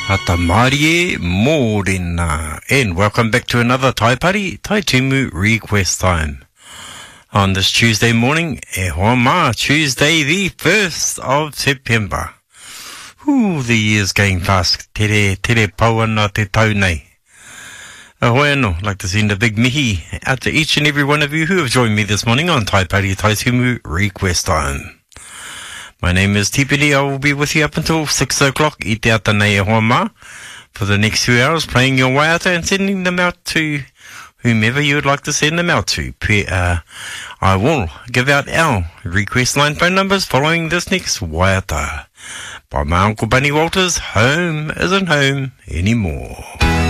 Ata Marie Morena, and welcome back to another Tai Pari Tai Timu request time. On this Tuesday morning, e hoa mā, Tuesday the 1st of September. Ooh, the year's going fast. Tere pauana te tau nei. Ahoy anō, like to send a big mihi out to each and every one of you who have joined me this morning on Tai Pari Tai Timu request time. My name is Tipiti. I will be with you up until 6 o'clock i te ata nei e hoa mā for the next 2 hours, playing your waiata and sending them out to whomever you would like to send them out to. I will give out our request line phone numbers following this next waiata by my Uncle Bunny Walters. Home isn't home anymore.